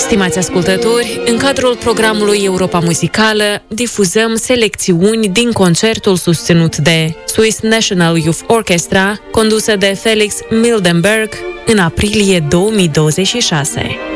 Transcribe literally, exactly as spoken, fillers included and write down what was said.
Stimați ascultători, în cadrul programului Europa Muzicală difuzăm selecțiuni din concertul susținut de Swiss National Youth Orchestra, condusă de Felix Mildenberg, în aprilie două mii douăzeci și șase.